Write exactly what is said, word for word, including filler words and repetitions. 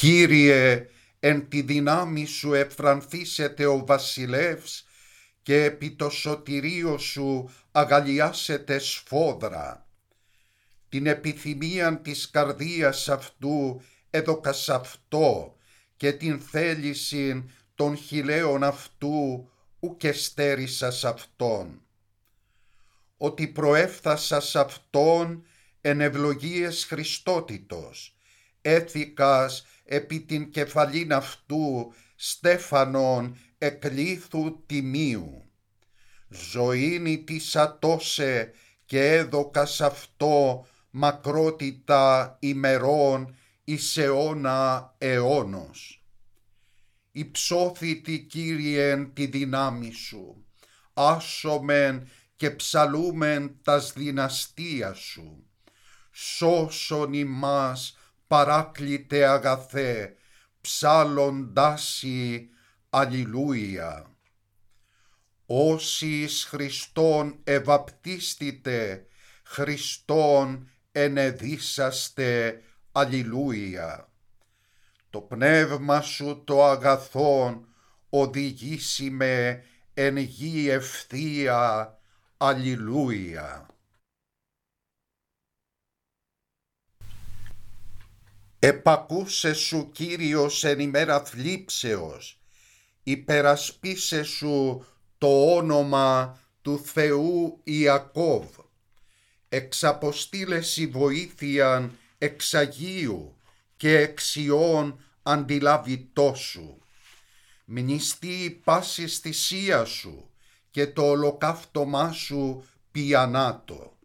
Κύριε, εν τη δυνάμει σου εφρανθήσεται ο βασιλεύς και επί το σωτηρίο σου αγαλιάσετε σφόδρα. Την επιθυμίαν της καρδίας αυτού έδωκα σ' αυτό και την θέλησιν των χιλέων αυτού ουκ εστέρισα σ' αυτόν. Ότι προέφθασα σ' αυτόν εν ευλογίες Χριστότητος, έθηκας επί την κεφαλήν αυτού στέφανον εκλήθου τιμίου. Ζωήν της ατώσε και έδωκα σ' αυτό μακρότητα ημερών εις αιώνα αιώνος. Υψώθητη Κύριεν τη δυνάμει σου, άσομεν και ψαλούμεν τας δυναστείας σου. Σώσον ημάς παράκλητε αγαθέ, ψάλλοντάσι αλληλούια. Όσοι εις Χριστόν ευαπτίστητε, Χριστόν ενεδίσαστε αλληλούια. Το πνεύμα σου το αγαθόν οδηγήσει με εν γη ευθεία αλληλούια. Επακούσε σου Κύριος εν ημέρα θλίψεως, υπερασπίσε σου το όνομα του Θεού Ιακώβ. Εξαποστήλεσι βοήθειαν εξ Αγίου και εξ Ιών αντιλαβητός σου. Μνηστεί πάσης θυσία σου και το ολοκαύτωμά σου πιανάτο.